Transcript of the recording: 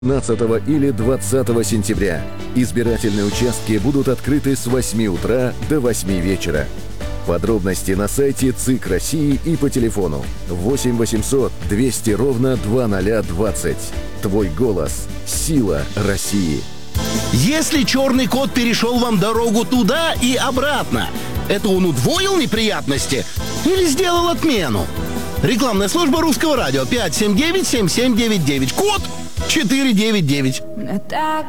15 или 20 сентября. Избирательные участки будут открыты с 8 утра до 8 вечера. Подробности на сайте ЦИК России и по телефону 8 800 200 ровно 2020. Твой голос – сила России. Если черный кот перешел вам дорогу туда и обратно, это он удвоил неприятности или сделал отмену? Рекламная служба Русского радио 579-7799. Код 499.